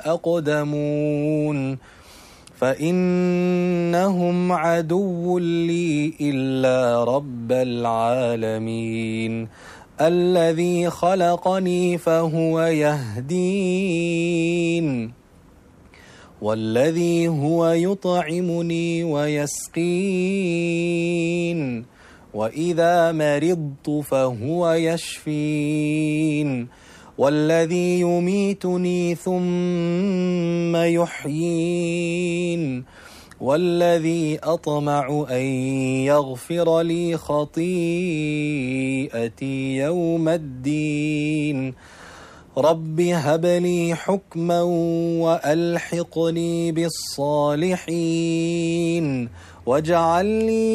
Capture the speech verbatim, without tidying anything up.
أقدمون فإنهم عدو لي إلا رب العالمين الذي خلقني فهو يهدين والذي هو يطعمني ويسقين وإذا مرضت فهو يشفين والذي يميتني ثم يحيين والذي أطمع أن يغفر لي خطيئتي يوم الدين رب هب لي حكما وألحقني بالصالحين واجعل لي